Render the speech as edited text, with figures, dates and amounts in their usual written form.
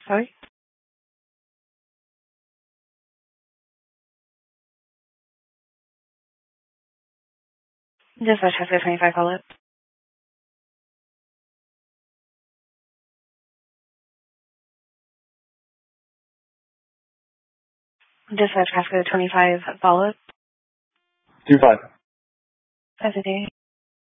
Sorry? Dispatch Pasco 25, call it. Dispatch Pasco 25, follow it. 25. That's a day.